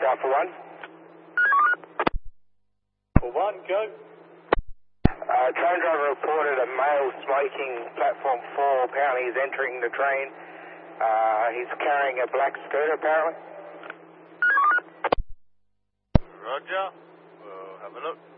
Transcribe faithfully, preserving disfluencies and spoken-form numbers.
Alpha one. For one, go. Uh, train driver reported a male smoking platform four. Apparently he's entering the train. Uh, he's carrying a black skirt apparently. Roger. We'll have a look.